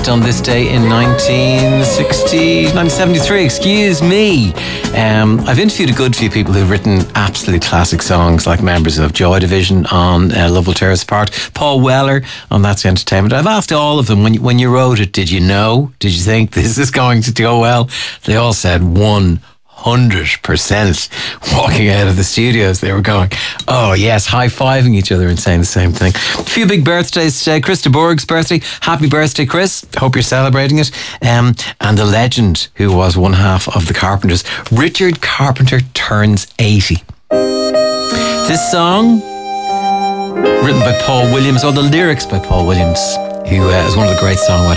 released on this day in 1973, excuse me. I've interviewed a good few people who've written absolute classic songs, like members of Joy Division on Love Will Tear Us Apart, Paul Weller on That's Entertainment. I've asked all of them, when you wrote it, did you know? Did you think this is going to go well? They all said 100%. Walking out of the studios, they were going, oh yes, high-fiving each other and saying the same thing. A few big birthdays today. Chris de Burgh's birthday. Happy birthday, Chris. Hope you're celebrating it. And the legend who was one half of the Carpenters, Richard Carpenter, turns 80. This song, written by Paul Williams, or the lyrics by Paul Williams, who is one of the great songwriters